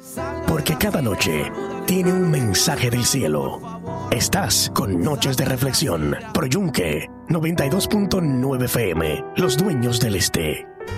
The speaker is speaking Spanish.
Porque cada noche tiene un mensaje del cielo. Estás con Noches de Reflexión, por Yunque 92.9 FM, Los Dueños del Este.